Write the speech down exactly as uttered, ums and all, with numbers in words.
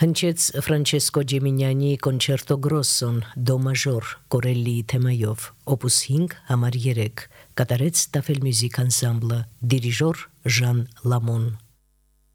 Հնչեց Ֆրանչեսկո Ջեմինյանի Կոնչերտո Գրոսոն դո մաժոր Կորելլիի թեմայով, օպուս հինգ համար երեք, կատարեց Տաֆել Մյուզիք Անսամբլը, դիրիժոր Ժան Լամոն։